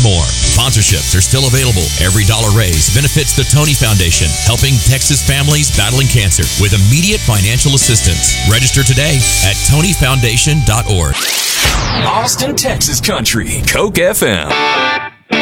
more. Sponsorships are still available. Every dollar raised benefits the Tony Foundation, helping Texas families battling cancer with immediate financial assistance. Register today at TonyFoundation.org. Austin, Texas Country. Coke FM.